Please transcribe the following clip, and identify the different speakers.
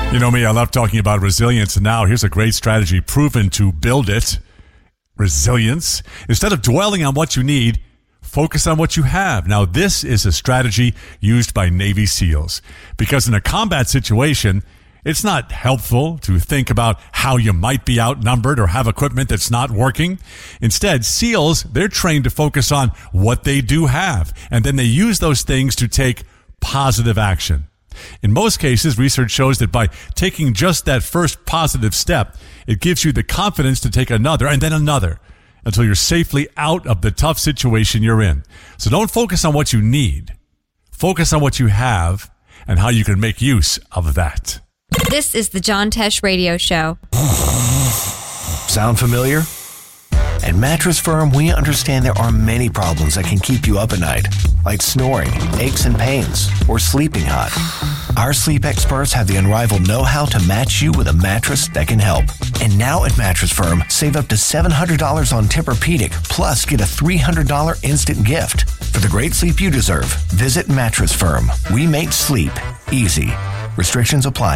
Speaker 1: You know me, I love talking about resilience. And now here's a great strategy proven to build it. Resilience. Instead of dwelling on what you need, focus on what you have. Now, this is a strategy used by Navy SEALs because in a combat situation, it's not helpful to think about how you might be outnumbered or have equipment that's not working. Instead, SEALs, they're trained to focus on what they do have, and then they use those things to take positive action. In most cases, research shows that by taking just that first positive step, it gives you the confidence to take another and then another until you're safely out of the tough situation you're in. So don't focus on what you need. Focus on what you have and how you can make use of that.
Speaker 2: This is the John Tesh Radio Show.
Speaker 3: Sound familiar? At Mattress Firm, we understand there are many problems that can keep you up at night, like snoring, aches and pains, or sleeping hot. Our sleep experts have the unrivaled know-how to match you with a mattress that can help. And now at Mattress Firm, save up to $700 on Tempur-Pedic, plus get a $300 instant gift. For the great sleep you deserve, visit Mattress Firm. We make sleep easy. Restrictions apply.